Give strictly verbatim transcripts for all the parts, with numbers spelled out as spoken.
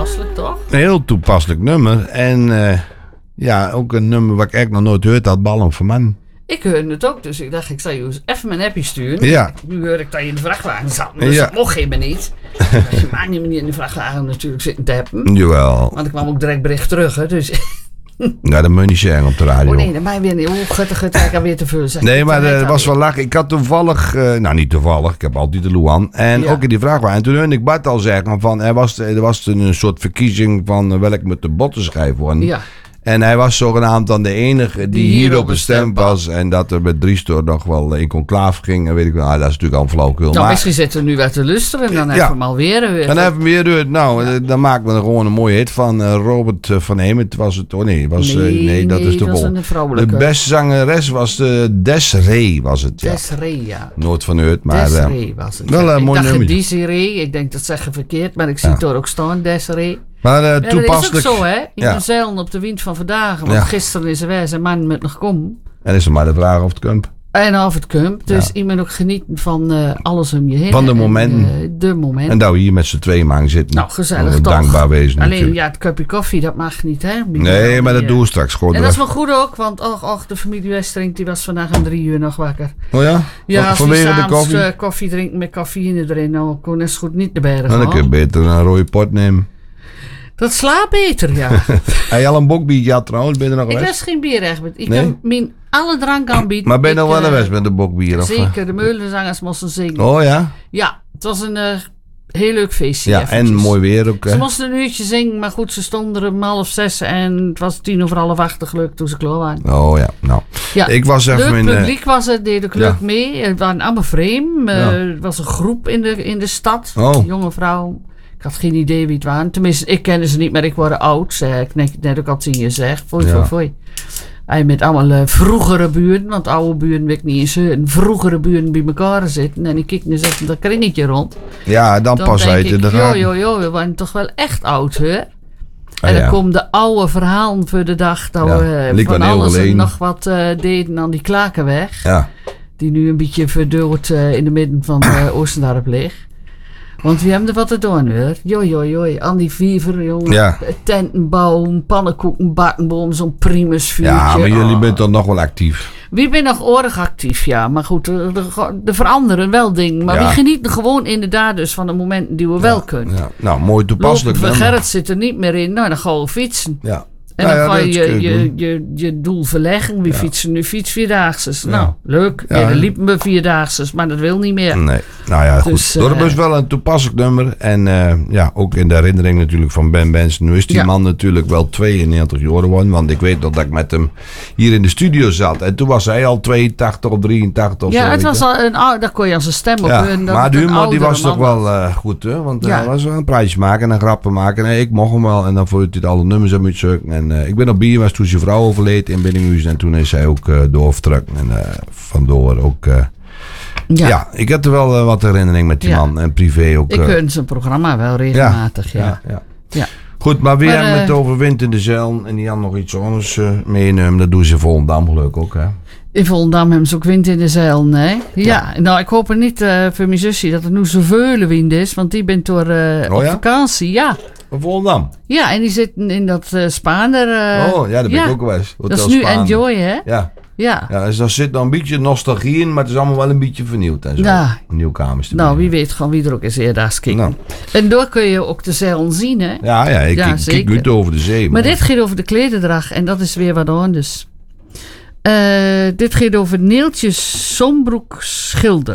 toepasselijk, toch? Een heel toepasselijk nummer. En uh, ja, ook een nummer wat ik eigenlijk nog nooit gehoord had. Ballen voor man. Ik hoorde het ook, dus ik dacht, ik zal je eens even mijn appje sturen. Ja. Nu hoor ik dat je in de vrachtwagen zat, dus ja. dat mocht helemaal niet. Je mag niet meer in de vrachtwagen natuurlijk zitten tappen. Jawel. Want ik kwam ook direct bericht terug, hè, dus... Ja, dat moet je niet zeggen op de radio. Oh nee, dat mij weer niet. Oh, guttig, guttig, ik heb weer te veel. Zeg. Nee, maar het was wel lachen. Ik had toevallig, uh, nou niet toevallig, ik heb altijd de Luan. En ja. ook in die vrachtwagen. En toen hoorde ik Bart al zeggen van, er was, er was een soort verkiezing van welk met de bottenschijf worden. Ja. En hij was zogenaamd dan de enige die, die hier op bestemd was. En dat er met Driestor nog wel in conclave ging. En weet ik wel, nou, dat is natuurlijk al een flauwekul. Nou, maar misschien zitten we nu weer te luisteren. En dan ja. hebben we hem alweer. weer. Dan hebben we weer door. Nou, ja. dan maken we er gewoon een mooie hit van. Uh, Robert van Hemert was het. Oh nee, was, nee, uh, nee, dat nee, is de vol. De beste zangeres was uh, Desiree, was het. Ja. Desiree, ja. Nooit van uit, maar... Desiree was het. Wel een mooi nummer. Ik dacht Desiree. Ik denk dat zeggen verkeerd, maar ik zie ja. het er ook staan, Desiree. Maar uh, toepasselijk... Dat is ook zo, hè? In ja. de zeilen op de wind van vandaag. Want ja. gisteren is er weer zijn man met nog kom. En is er maar de vraag of het komt. En of het komt. Dus ja. iemand ook genieten van uh, alles om je heen. Van de momenten. En, uh, de momenten. En dat we hier met z'n tweeën aan zitten. Nou, gezellig toch. Dankbaar wezen. Alleen, natuurlijk. ja, het kopje koffie, dat mag niet, hè? Die nee, maar dat doen we straks gewoon. En dat is wel goed ook, want och, och, de familie Westerink, die was vandaag om drie uur nog wakker. Oh ja? Ja, als vanwege die de koffie? Uh, koffie drinken met cafeïne erin, nou, kon net zo goed niet naar bergen. Nou, dan kun je beter een rode pot nemen. Dat slaapt beter, ja. Hij al een bokbiertje had trouwens, ben je er nog Ik was geen bier echt. Ik nee? kan mijn alle drank aanbieden. Maar ben je ik, nog wel een uh, west met de bokbier? Zeker, de meulenzangers moesten zingen. Oh ja? Ja, het was een uh, heel leuk feestje. Ja, eventjes. En mooi weer ook. Hè? Ze moesten een uurtje zingen, maar goed, ze stonden er om half zes en het was tien over half acht gelukt toen ze klaar waren. Oh ja, nou. Ja, ik was even leuk in, publiek was het, deed ook leuk ja. mee. Het waren allemaal vreemd. Uh, ja. Er was een groep in de, in de stad, oh. jonge vrouw. Ik had geen idee wie het waren. Tenminste, ik kende ze niet, maar ik word oud. Zeg ik net, net ook al tien jaar zeg. Foei, ja. foei, foei. Hij met allemaal uh, vroegere buren, want oude buren weet ik niet eens. Een vroegere buren bij elkaar zitten. En ik kijk nu zeggen dat kringetje rond. Ja, dan, dan pas uit ik, de joh, joh, joh, we waren toch wel echt oud, hè? En ah, dan ja. komen de oude verhalen voor de dag. Dat ja, we uh, van alles en nog wat uh, deden aan die Klakenweg. Ja. Die nu een beetje verdoord uh, in de midden van uh, Oostendorp ligt. Want we hebben er wat te doen, hoor. Joi, joi, joi. Andy Viever, jongen. Ja. Tentenbouw, pannenkoeken, bakkenboom, zo'n primusvuurtje. Ja, maar jullie oh. bent dan nog wel actief. Wie ben nog oordig actief, ja. Maar goed, er, er veranderen wel dingen. Maar ja. we genieten gewoon inderdaad dus van de momenten die we ja. wel kunnen. Ja. Nou, mooi toepasselijk. Lopen, Gerrit zit er niet meer in. Nou, dan gaan we fietsen. Ja. En nou dan ja, ga je je, je, je je doel verleggen. We ja. fietsen nu fiets vierdaagses. Ja. Nou, leuk. Ja. Ja, dan liepen we vierdaagses, maar dat wil niet meer. Nee, nou ja, goed. Dus, Dorp is wel een toepasselijk nummer. En uh, ja, ook in de herinnering natuurlijk van Ben Benson. Nu is die ja. man natuurlijk wel tweeënnegentig jaar geworden. Want ik weet nog dat ik met hem hier in de studio zat. En toen was hij al tweeëntachtig of drieëntachtig of ja, zo. het was al een oude, daar kon je aan zijn stem op. Ja, en dat maar de humor die was toch wel was. Uh, goed, hè? Want ja. hij uh, was wel een praatje maken en grappen maken. En ik mocht hem wel. En dan vond hij alle nummers aan moet zoeken. En uh, ik ben op bier was toen zijn vrouw overleed in Biddinghuizen. En toen is hij ook uh, doorvertrokken. En uh, vandoor ook... Uh, ja. ja, ik heb er wel uh, wat herinnering met die ja. man. En privé ook. Ik uh, gun zijn programma wel regelmatig, ja. ja. ja, ja. ja. Goed, maar weer maar, hebben we het uh, over wind in de zeil. En die had nog iets anders uh, meenemen. Dat doen ze in Volendam geluk ook, hè? In Volendam hebben ze ook wind in de zeil, nee? Ja, ja. Nou, ik hoop er niet uh, voor mijn zusje dat er nu zoveel wind is. Want die bent door uh, oh, op ja? vakantie, ja. Van Volendam? Ja, en die zitten in dat uh, Spaander. Uh, oh, ja, daar ben ja. ik ook geweest. Dat is nu Spaander. enjoy, hè? Ja. Ja. ja, dus daar zit nog een beetje nostalgie in, maar het is allemaal wel een beetje vernieuwd en zo. Ja. Nieuw kamers. Nou, wie weet gewoon wie er ook eens eerder kijkt. Nou. En door kun je ook de zeil zien, hè? Ja, ja, ik ja, kijk goed over de zee. Maar, maar dit gaat over de klederdracht en dat is weer wat anders. Uh, dit gaat over Neeltje Sombroek Schilder.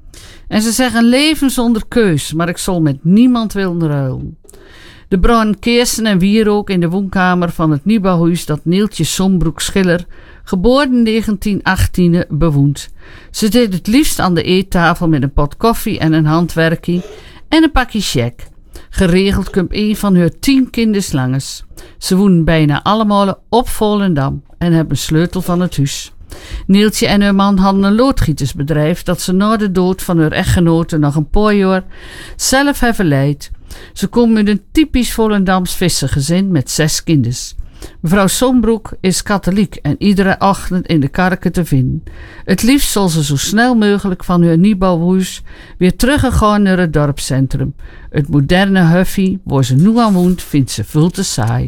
En ze zeggen leven zonder keus, maar ik zal met niemand willen ruilen. De bruine keersen en wierook in de woonkamer van het nieuwbouwhuis dat Neeltje Sombroek Schiller, geboren negentien achttien, bewoont. Ze deed het liefst aan de eettafel met een pot koffie en een handwerking en een pakje check. Geregeld komt een van haar tien kinders langs. Ze wonen bijna allemaal op Volendam en hebben sleutel van het huis. Neeltje en haar man hadden een loodgietersbedrijf dat ze na de dood van haar echtgenote nog een paar jaar zelf hebben leid. Ze komen uit een typisch Volendams vissergezin met zes kinders. Mevrouw Sombroek is katholiek en iedere ochtend in de kerken te vinden. Het liefst zal ze zo snel mogelijk van haar nieuwbouwhuis weer teruggegaan naar het dorpscentrum. Het moderne huffie, waar ze nu aan woont, vindt ze veel te saai.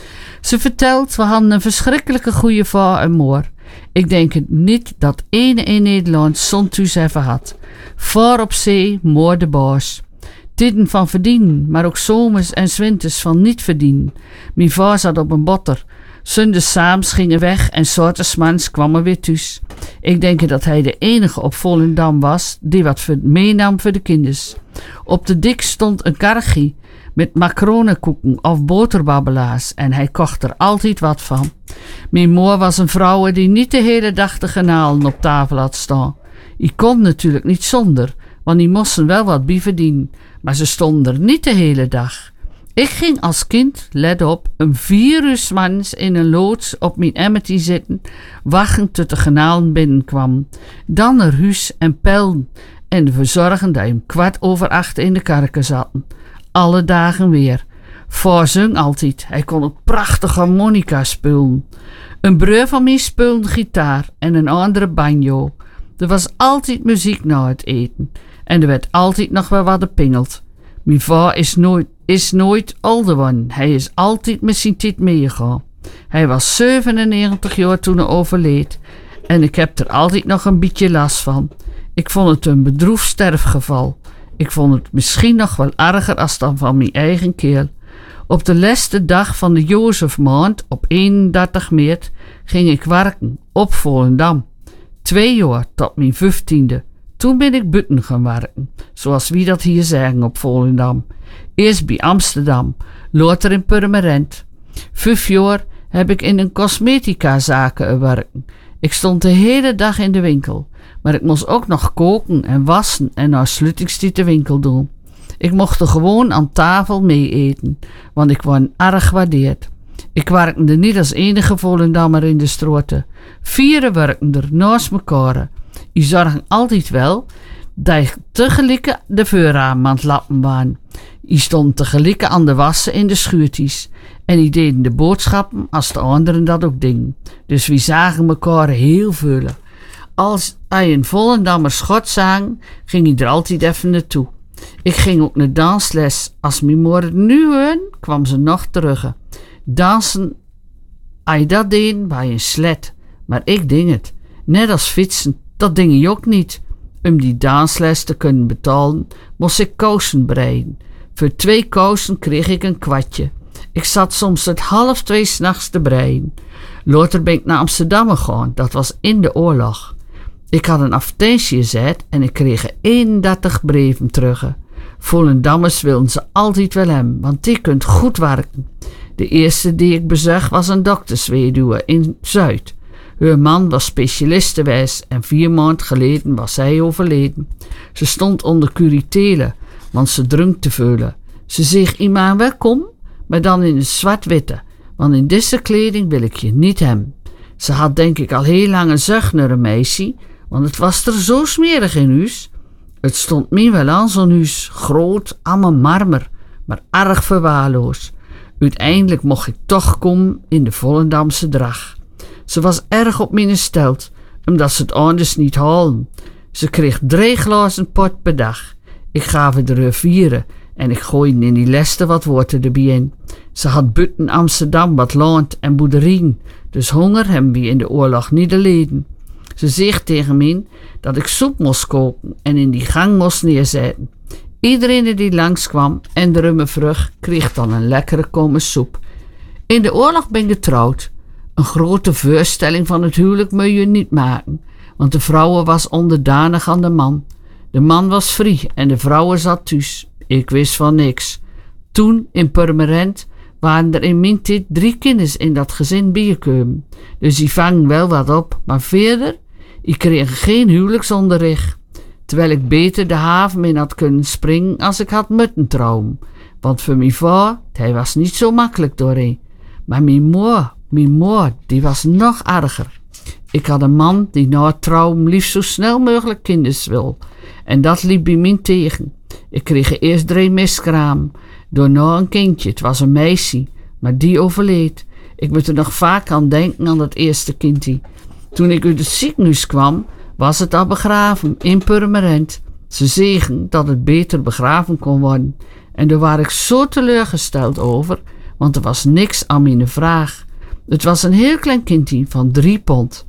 Ze vertelt, we hadden een verschrikkelijke goede vaar en moor. Ik denk het niet dat ene in Nederland zo'n thuis hebben had. Vaar op zee, moor de baas. Tijden van verdienen, maar ook zomers en 's winters van niet verdienen. Mijn vaar zat op een botter. Zondags saams gingen weg en 's ochtends kwamen weer thuis. Ik denk dat hij de enige op Volendam was die wat meenam voor de kinders. Op de dik stond een karregie met macaronenkoeken of boterbabbelaars en hij kocht er altijd wat van. Mijn moeder was een vrouw die niet de hele dag de genalen op tafel had staan. Ik kon natuurlijk niet zonder, want die moesten wel wat bij verdienen, maar ze stonden er niet de hele dag. Ik ging als kind, let op, een vier uur 's mans in een loods op mijn emmertje zitten, wachten tot de genalen binnenkwam. Dan naar huis en pelden en ervoor zorgen dat je om kwart over acht in de kerken zaten. Alle dagen weer. Vaar zong altijd. Hij kon ook prachtige harmonica spelen. Een broer van mij speelde gitaar en een andere banjo. Er was altijd muziek na het eten. En er werd altijd nog wel wat gepingeld. Mijn vader is nooit, is nooit ouder geworden. Hij is altijd met zijn tijd meegegaan. Hij was zevenennegentig jaar toen hij overleed. En ik heb er altijd nog een beetje last van. Ik vond het een bedroefd sterfgeval. Ik vond het misschien nog wel erger als dan van mijn eigen keel. Op de laatste dag van de Jozefmaand, op eenendertig maart, ging ik werken op Volendam. Twee jaar tot mijn vijftiende. Toen ben ik buiten gaan werken, zoals wie dat hier zeggen op Volendam. Eerst bij Amsterdam, later in Purmerend. Vijf jaar heb ik in een cosmeticazaken gewerkt. Ik stond de hele dag in de winkel, maar ik moest ook nog koken en wassen en na sluitingstijd de winkel doen. Ik mocht er gewoon aan tafel mee eten, want ik word erg gewaardeerd. Ik werkte niet als enige Volendammer in de straten. Vieren werkten er naast elkaar. Die zorgen altijd wel dat je tegelijk de vuurramen aan het lappen waren. Die stond tegelijk aan de wassen in de schuurtjes. En die deden de boodschappen als de anderen dat ook deden. Dus we zagen elkaar heel veel. Als hij een Volendammer schot zag, ging hij er altijd even naartoe. Ik ging ook naar dansles. Als mijn moeder nu hoorde, kwam ze nog terug. Dansen, als je dat deed, was je een slet. Maar ik ding het. Net als fietsen, dat ding je ook niet. Om die dansles te kunnen betalen, moest ik kousen breiden. Voor twee kousen kreeg ik een kwartje. Ik zat soms tot half twee 's nachts te breien. Later ben ik naar Amsterdam gegaan, dat was in de oorlog. Ik had een advertentie gezet en ik kreeg eenendertig brieven terug. Volendammers wilden ze altijd wel hebben, want die kunt goed werken. De eerste die ik bezag was een doktersweduwe in Zuid. Haar man was specialist geweest en vier maanden geleden was zij overleden. Ze stond onder curatele, want ze dronk te veel. Ze zegt iemand welkom, maar dan in het zwart-witte, want in deze kleding wil ik je niet hebben. Ze had denk ik al heel lang een zucht naar een meisje, want het was er zo smerig in huis. Het stond mij wel aan zo'n huis, groot, allemaal marmer, maar erg verwaarloosd. Uiteindelijk mocht ik toch komen in de Volendamse drag. Ze was erg op mij gesteld, omdat ze het anders niet haalden. Ze kreeg drie glazen pot per dag. Ik gaf er vieren en ik gooide in die lesten wat woorden erbij in. Ze had buiten Amsterdam wat land en boerderieën, dus honger hebben we in de oorlog niet geleden. Ze zegt tegen mij dat ik soep moest koken en in die gang moest neerzetten. Iedereen die langskwam en de rumme vrucht kreeg dan een lekkere komme soep. In de oorlog ben ik getrouwd. Een grote voorstelling van het huwelijk moet je niet maken, want de vrouw was onderdanig aan de man. De man was vrij en de vrouw zat thuis. Ik wist van niks. Toen, in Purmerend, waren er in mijn tijd drie kinderen in dat gezin bijgekomen. Dus die vangen wel wat op, maar verder, ik kreeg geen huwelijksonderricht. Terwijl ik beter de haven in had kunnen springen als ik had moeten trouwen. Want voor mijn vader, hij was niet zo makkelijk doorheen. Maar mijn moeder, mijn moeder, die was nog erger. Ik had een man die na het trouwen liefst zo snel mogelijk kinders wil. En dat liep bij mij tegen. Ik kreeg eerst drie miskraam. Daarna een kindje, het was een meisje, maar die overleed. Ik moet er nog vaak aan denken aan dat eerste kindje. Toen ik uit het ziekenhuis kwam, was het al begraven in Purmerend. Ze zeggen dat het beter begraven kon worden. En daar was ik zo teleurgesteld over, want er was niks aan mijn vraag. Het was een heel klein kindje van drie pond.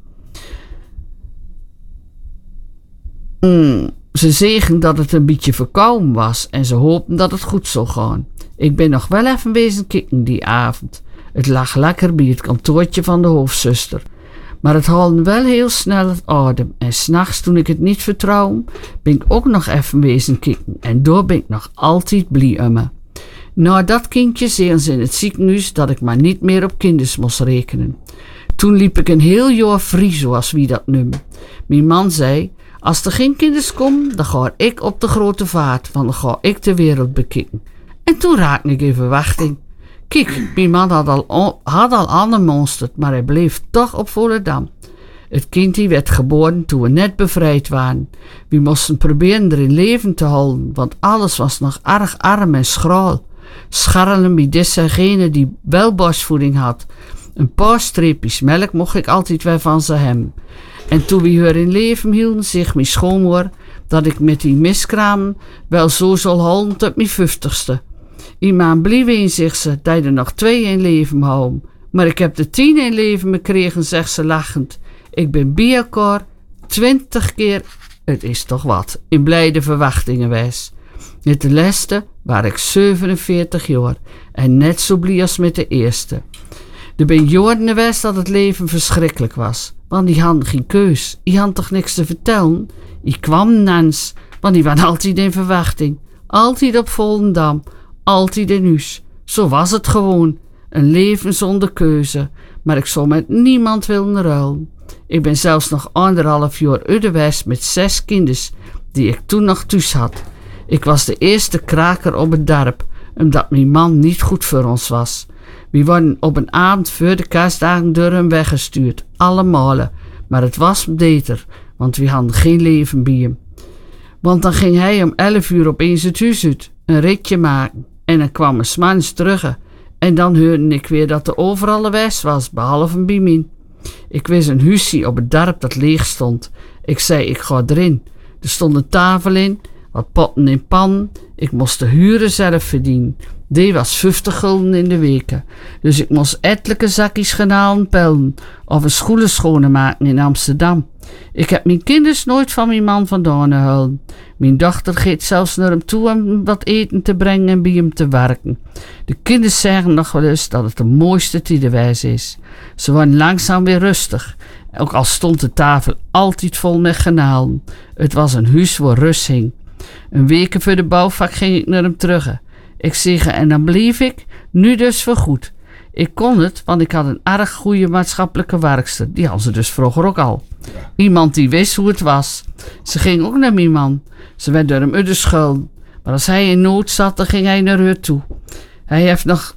Mm, ze zeggen dat het een beetje verkouden was en ze hoopten dat het goed zou gaan. Ik ben nog wel even wezen kijken die avond. Het lag lekker bij het kantoortje van de hoofdzuster. Maar het haalde wel heel snel het adem. En 's nachts, toen ik het niet vertrouw, ben ik ook nog even wezen kijken. En daar ben ik nog altijd blij om me. Na dat kindje zeiden ze in het ziekenhuis dat ik maar niet meer op kinders moest rekenen. Toen liep ik een heel jaar vrij, zoals wie dat noemt. Mijn man zei, als er geen kinders komen, dan ga ik op de grote vaart, want dan ga ik de wereld bekijken. En toen raakte ik in verwachting. Kijk, mijn man had al, had al aangemonsterd, maar hij bleef toch op Volendam. Het kindje werd geboren toen we net bevrijd waren. We moesten proberen erin leven te houden, want alles was nog erg arm en schraal. Scharrelen bij dezegene die wel borstvoeding had. Een paar streepjes melk mocht ik altijd wel van ze hebben. En toen we haar in leven hielden, zegt mijn schoonmoeder dat ik met die miskraam wel zo zal houden tot mijn vijftigste. Iemand bleef in, zegt ze, dat er nog twee in leven houden. Maar ik heb de tien in leven gekregen, zegt ze lachend. Ik ben bij elkaar twintig keer, het is toch wat, in blijde verwachtingen wijs. Met de laatste was ik zevenenveertig jaar en net zo blij als met de eerste. Er ben jaren geweest dat het leven verschrikkelijk was, want die hadden geen keus. Die hadden toch niks te vertellen? Die kwam nans, want die waren altijd in verwachting. Altijd op Volendam, altijd in huis. Zo was het gewoon. Een leven zonder keuze. Maar ik zou met niemand willen ruilen. Ik ben zelfs nog anderhalf jaar uit de West met zes kinders die ik toen nog thuis had. Ik was de eerste kraker op het dorp, omdat mijn man niet goed voor ons was. We worden op een avond voor de kerstdagen door hem weggestuurd, allemaal. Maar het was beter, want we hadden geen leven bij hem. Want dan ging hij om elf uur opeens het huis uit, een ritje maken. En dan kwam hij 's maandags terug. En dan hoorde ik weer dat er overal de West was, behalve bij mij. Ik wist een huisje op het dorp dat leeg stond. Ik zei, ik ga erin. Er stond een tafel in, wat potten in pan. Ik moest de huren zelf verdienen. Die was vijftig gulden in de weken. Dus ik moest etelijke zakjes gaan halen pellen. Of een schoenen schonen maken in Amsterdam. Ik heb mijn kinders nooit van mijn man vandaan gehouden. Mijn dochter gaat zelfs naar hem toe om wat eten te brengen en bij hem te werken. De kinderen zeggen nog wel eens dat het de mooiste tijdenwijs is. Ze worden langzaam weer rustig. Ook al stond de tafel altijd vol met genalen. Het was een huis waar rust hing. Een week voor de bouwvak ging ik naar hem terug. Ik zeg, en dan bleef ik, nu dus voorgoed. Ik kon het, want ik had een erg goede maatschappelijke werkster. Die had ze dus vroeger ook al. Iemand die wist hoe het was. Ze ging ook naar mijn man. Ze werd door hem uit de schuld. Maar als hij in nood zat, dan ging hij naar haar toe. Hij heeft nog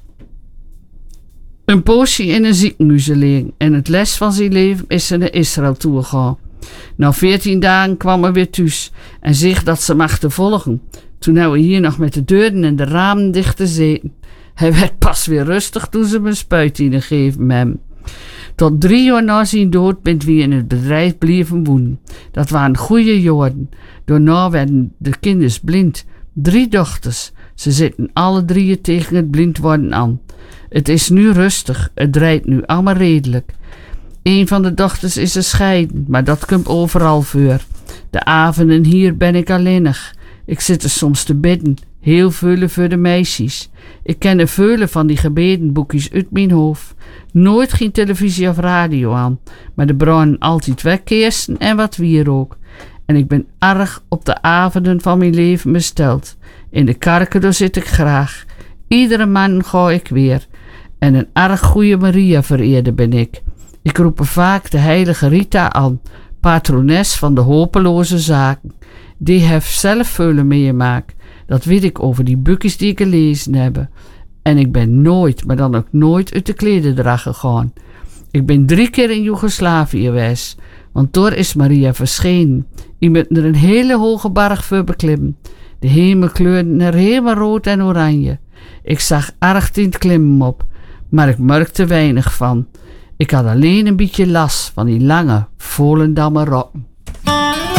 een poosje in een ziekenhuis gelegen. En het les van zijn leven is ze naar Israël toegegaan. Na veertien dagen kwam hij weer thuis en zegt dat ze mag te volgen. Toen hij hier nog met de deuren en de ramen dicht te zitten. Hij werd pas weer rustig toen ze me een spuit gegeven hem. Tot drie jaar na zijn dood bent we in het bedrijf blijven wonen. Dat waren goede jaren. Daarna werden de kinders blind. Drie dochters. Ze zitten alle drieën tegen het blind worden aan. Het is nu rustig. Het draait nu allemaal redelijk. Een van de dochters is gescheiden, maar dat komt overal voor. De avonden hier ben ik alleenig. Ik zit er soms te bidden, heel veel voor de meisjes. Ik ken er vele van die gebedenboekjes uit mijn hoofd. Nooit geen televisie of radio aan, maar de branden altijd wegkeersen en wat wierook. En ik ben erg op de avonden van mijn leven besteld. In de kerken daar zit ik graag. Iedere man ga ik weer. En een erg goede Maria vereerder ben ik. Ik roep er vaak de heilige Rita aan, patrones van de hopeloze zaken. Die heeft zelf veel meegemaakt. Dat weet ik over die boekjes die ik gelezen heb. En ik ben nooit, maar dan ook nooit uit de klederdracht gegaan. Ik ben drie keer in Joegoslavië geweest, want daar is Maria verschenen. Je moet er een hele hoge berg voor beklimmen. De hemel kleurde naar helemaal rood en oranje. Ik zag erg in het klimmen op. maar ik merkte weinig van. Ik had alleen een beetje last van die lange Volendammer rokken.